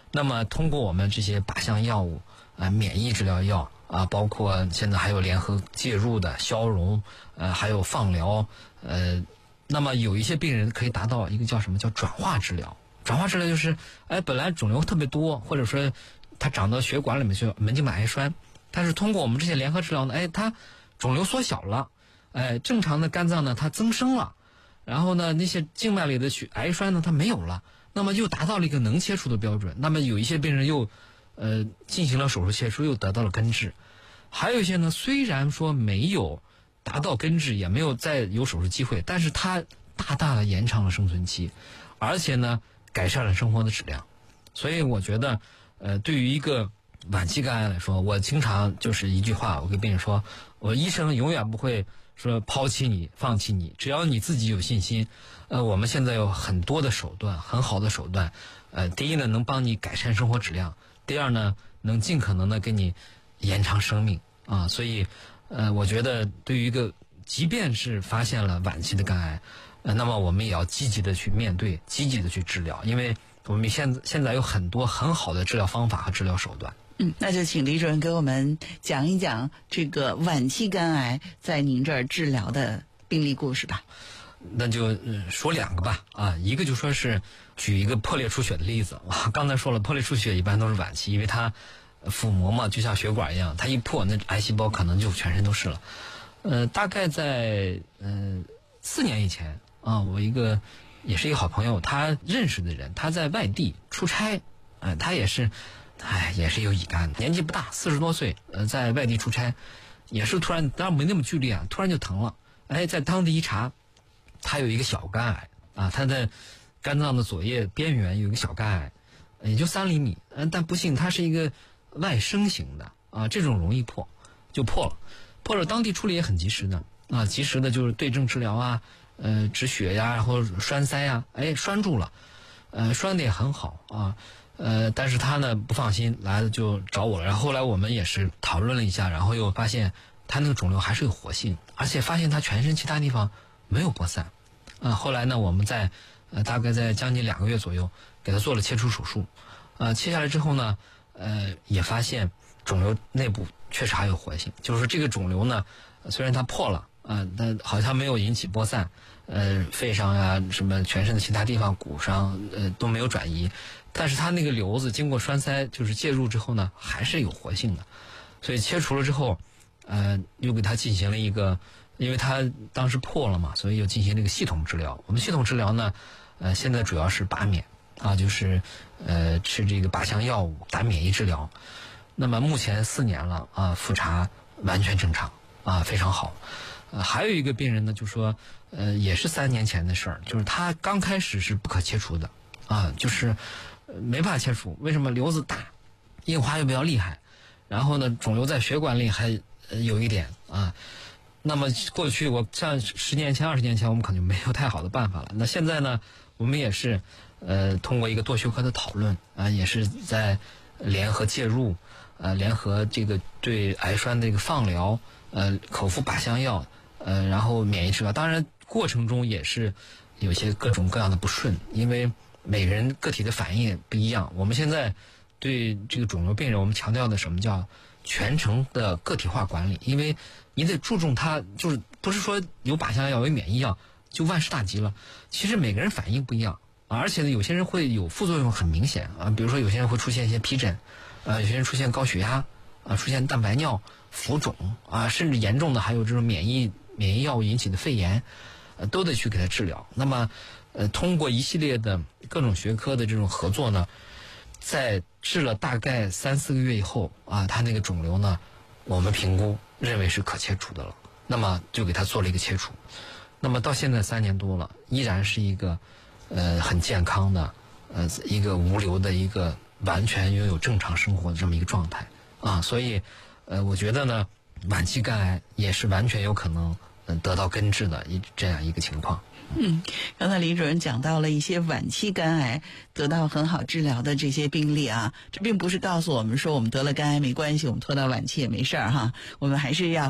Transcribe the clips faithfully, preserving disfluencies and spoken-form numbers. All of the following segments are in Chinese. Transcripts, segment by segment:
那么通过我们这些靶向药物啊、免疫治疗药啊，包括现在还有联合介入的消融，呃，还有放疗，呃，那么有一些病人可以达到一个叫什么叫转化治疗。转化治疗就是，哎，本来肿瘤特别多，或者说它长到血管里面去，门静脉癌栓，但是通过我们这些联合治疗呢，哎，它肿瘤缩小了，哎，正常的肝脏呢它增生了，然后呢那些静脉里的血癌栓呢它没有了，那么又达到了一个能切除的标准。那么有一些病人又呃进行了手术切除，又得到了根治。还有一些呢，虽然说没有达到根治，也没有再有手术机会，但是它大大的延长了生存期，而且呢改善了生活的质量。所以我觉得呃对于一个晚期肝癌来说，我经常就是一句话，我跟病人说，我医生永远不会说抛弃你放弃你，只要你自己有信心。呃我们现在有很多的手段，很好的手段，呃第一呢能帮你改善生活质量，第二呢能尽可能的给你延长生命啊。所以呃我觉得对于一个即便是发现了晚期的肝癌，呃那么我们也要积极的去面对，积极的去治疗，因为我们现在现在有很多很好的治疗方法和治疗手段。 嗯，那就请李主任给我们讲一讲这个晚期肝癌在您这儿治疗的病例故事吧。 那就、呃、说两个吧啊，一个就说是举一个破裂出血的例子。我刚才说了，破裂出血一般都是晚期，因为它腹膜嘛就像血管一样，它一破，那癌细胞可能就全身都是了。呃，大概在呃四年以前啊，我一个也是一个好朋友，他认识的人，他在外地出差，呃，他也是。哎，也是有乙肝，年纪不大，四十多岁，呃，在外地出差，也是突然，当然没那么剧烈啊，突然就疼了。哎，在当地一查，他有一个小肝癌啊，他在肝脏的左叶边缘有一个小肝癌，也就三厘米，嗯、呃，但不幸它是一个外生型的啊，这种容易破，就破了，破了，当地处理也很及时的啊，及时的就是对症治疗啊，呃，止血呀，然后栓塞呀，哎，栓住了，呃，栓的也很好啊。呃，但是他呢不放心，来了就找我了。然后后来我们也是讨论了一下，然后又发现他那个肿瘤还是有活性，而且发现他全身其他地方没有扩散。啊，后来呢我们在呃大概在将近两个月左右给他做了切除手术。呃，切下来之后呢，呃也发现肿瘤内部确实还有活性，就是说这个肿瘤呢虽然它破了啊，但好像没有引起播散，呃肺上呀、什么全身的其他地方骨上呃都没有转移。但是它那个瘤子经过栓塞，就是介入之后呢，还是有活性的，所以切除了之后，呃，又给它进行了一个，因为它当时破了嘛，所以又进行了一个系统治疗。我们系统治疗呢，呃，现在主要是靶免啊，就是呃吃这个靶向药物打免疫治疗。那么目前四年了啊，复查完全正常啊，非常好。呃，还有一个病人呢，就说呃也是三年前的事儿，就是他刚开始是不可切除的啊，就是。没办法切除，为什么？瘤子大，硬化又比较厉害，然后呢，肿瘤在血管里还有一点啊。那么过去我像十年前、二十年前，我们可能没有太好的办法了。那现在呢，我们也是呃通过一个多学科的讨论啊，也是在联合介入，呃，联合这个对癌栓的一个放疗，呃，口服靶向药，呃，然后免疫治疗。当然过程中也是有些各种各样的不顺，因为每个人个体的反应也不一样。我们现在对这个肿瘤病人，我们强调的什么叫全程的个体化管理，因为你得注重它，就是不是说有靶向药有免疫药就万事大吉了。其实每个人反应不一样，而且呢，有些人会有副作用很明显啊，比如说有些人会出现一些皮疹，呃，有些人出现高血压啊，出现蛋白尿、浮肿啊，甚至严重的还有这种免疫免疫药物引起的肺炎，呃，都得去给他治疗。那么呃，通过一系列的各种学科的这种合作呢，在治了大概三四个月以后啊，他那个肿瘤呢，我们评估认为是可切除的了，那么就给他做了一个切除。那么到现在三年多了，依然是一个呃很健康的呃一个无瘤的一个完全拥有正常生活的这么一个状态啊，所以呃我觉得呢，晚期肝癌也是完全有可能嗯得到根治的一这样一个情况。 嗯，刚才李主任讲到了一些晚期肝癌得到很好治疗的这些病例啊，这并不是告诉我们说我们得了肝癌没关系，我们拖到晚期也没事儿哈，我们还是要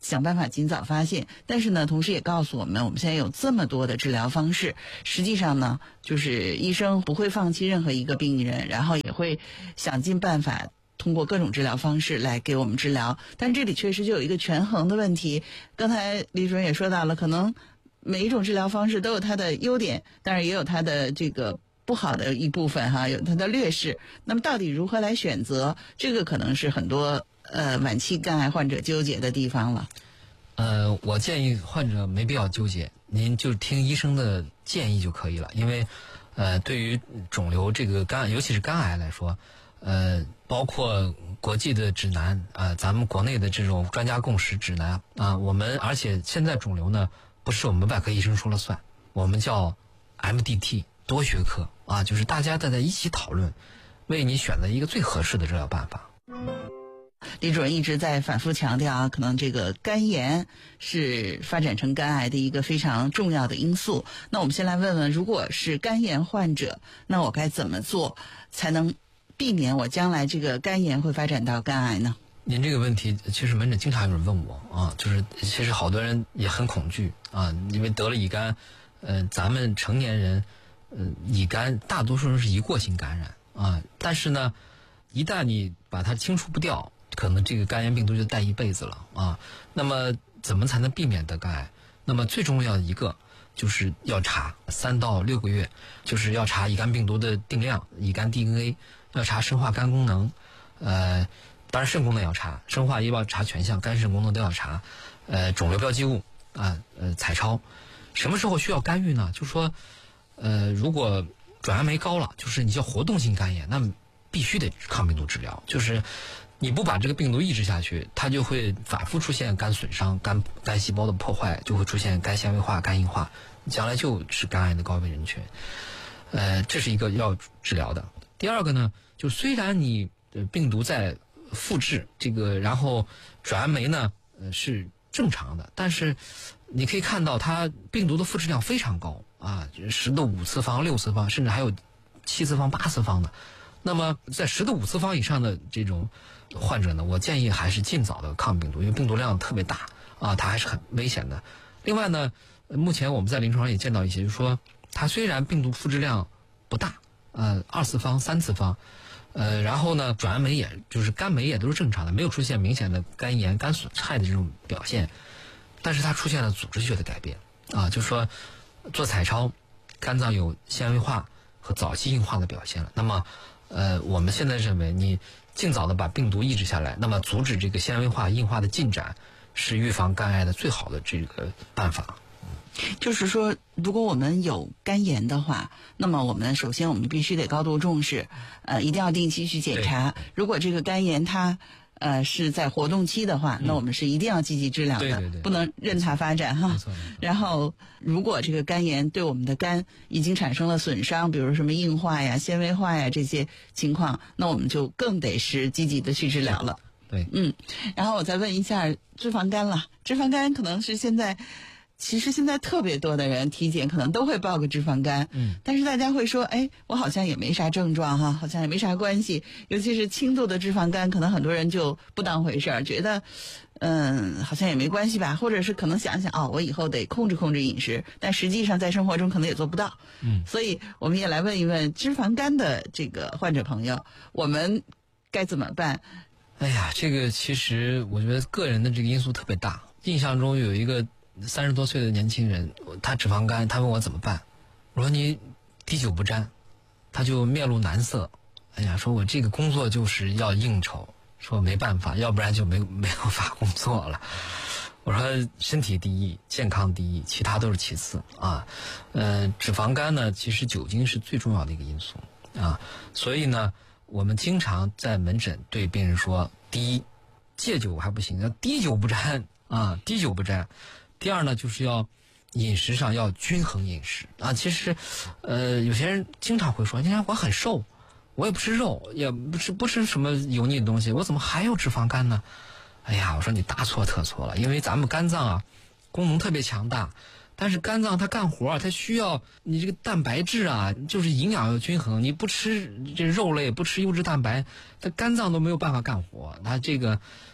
想办法尽早发现。但是呢，同时也告诉我们，我们现在有这么多的治疗方式，实际上呢，就是医生不会放弃任何一个病人，然后也会想尽办法通过各种治疗方式来给我们治疗。但这里确实就有一个权衡的问题。刚才李主任也说到了，可能每一种治疗方式都有它的优点，当然也有它的这个不好的一部分哈，有它的劣势。那么到底如何来选择，这个可能是很多呃晚期肝癌患者纠结的地方了。 呃，我建议患者没必要纠结，您就听医生的建议就可以了。因为呃，对于肿瘤这个肝，尤其是肝癌来说，呃，包括国际的指南啊、呃，咱们国内的这种专家共识指南啊、呃，我们而且现在肿瘤呢，不是我们外科医生说了算，我们叫 M D T 多学科啊，就是大家在在一起讨论，为你选择一个最合适的治疗办法。 李主任一直在反复强调啊，可能这个肝炎是发展成肝癌的一个非常重要的因素。那我们先来问问，如果是肝炎患者，那我该怎么做才能避免我将来这个肝炎会发展到肝癌呢？ 您这个问题其实门诊经常有人问我啊，就是其实好多人也很恐惧啊，因为得了乙肝，呃，咱们成年人，呃，乙肝大多数人是一过性感染啊，但是呢，一旦你把它清除不掉，可能这个肝炎病毒就带一辈子了啊。那么怎么才能避免得肝癌？那么最重要的一个就是要查三到六个月，就是要查乙肝病毒的定量、乙肝 D N A， 要查生化肝功能，呃。当然肾功能要查，生化也要查全项，肝肾功能都要查，呃，肿瘤标记物啊，呃，彩超。什么时候需要干预呢？就是说，呃，如果转氨酶高了，就是你叫活动性肝炎，那么必须得抗病毒治疗。就是你不把这个病毒抑制下去，它就会反复出现肝损伤、肝肝细胞的破坏，就会出现肝纤维化、肝硬化，将来就是肝癌的高危人群。呃，这是一个要治疗的。第二个呢，就虽然你呃病毒在复制这个，然后转氨酶呢，呃是正常的，但是你可以看到它病毒的复制量非常高啊，十的五次方、六次方，甚至还有七次方、八次方的。那么在十的五次方以上的这种患者呢，我建议还是尽早的抗病毒，因为病毒量特别大啊，它还是很危险的。另外呢，目前我们在临床上也见到一些，就是说它虽然病毒复制量不大，呃，二次方、三次方。呃，然后呢，转氨酶也就是肝酶也都是正常的，没有出现明显的肝炎、肝损害的这种表现，但是它出现了组织学的改变啊，就是说做彩超，肝脏有纤维化和早期硬化的表现了。那么，呃，我们现在认为你尽早的把病毒抑制下来，那么阻止这个纤维化、硬化的进展，是预防肝癌的最好的这个办法。 就是说，如果我们有肝炎的话，那么我们首先我们必须得高度重视，呃，一定要定期去检查。如果这个肝炎它呃是在活动期的话，嗯、那我们是一定要积极治疗的， 对对对， 不能任它发展哈。然后，如果这个肝炎对我们的肝已经产生了损伤，比如什么硬化呀、纤维化呀这些情况，那我们就更得是积极的去治疗了。 对， 嗯，然后我再问一下脂肪肝了，脂肪肝可能是现在。其实现在特别多的人体检可能都会报个脂肪肝， 嗯， 但是大家会说，哎，我好像也没啥症状哈，好像也没啥关系。尤其是轻度的脂肪肝，可能很多人就不当回事儿，觉得，嗯，好像也没关系吧，或者是可能想想，哦，我以后得控制控制饮食，但实际上在生活中可能也做不到， 嗯， 所以我们也来问一问脂肪肝的这个患者朋友，我们该怎么办？ 哎呀，这个其实我觉得个人的这个因素特别大。印象中有一个三十多岁的年轻人，他脂肪肝，他问我怎么办，我说你滴酒不沾，他就面露难色。哎呀，说我这个工作就是要应酬，说没办法，要不然就没没有法工作了。我说身体第一，健康第一，其他都是其次啊。呃，脂肪肝呢，其实酒精是最重要的一个因素啊，所以呢，我们经常在门诊对病人说：第一，戒酒还不行，要滴酒不沾啊，滴酒不沾。第二呢，就是要饮食上要均衡饮食啊。其实，呃，有些人经常会说：你看我很瘦，我也不吃肉，也不吃不吃什么油腻的东西，我怎么还有脂肪肝呢？哎呀，我说你大错特错了，因为咱们肝脏啊，功能特别强大，但是肝脏它干活啊，它需要你这个蛋白质啊，就是营养要均衡。你不吃这肉类，不吃优质蛋白，它肝脏都没有办法干活。它这个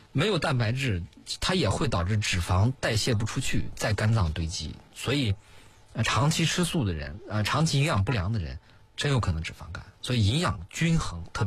没有蛋白质，它也会导致脂肪代谢不出去，在肝脏堆积。所以，呃，长期吃素的人，呃，长期营养不良的人，真有可能脂肪肝。所以营养均衡特别。